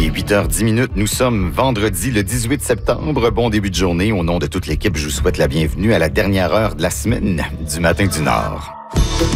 est 8h10. Nous sommes vendredi le 18 septembre. Bon début de journée. Au nom de toute l'équipe, je vous souhaite la bienvenue à la dernière heure de la semaine du Matin du Nord.